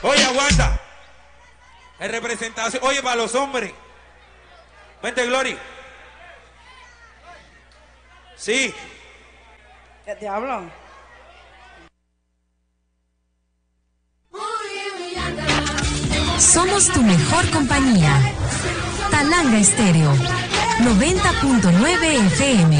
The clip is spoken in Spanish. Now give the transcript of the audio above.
Oye, aguanta. En representación. Oye, para los hombres. Vente, Glory. Sí. ¿Qué te hablo? Somos tu mejor compañía. Talanga Estéreo 90.9 FM.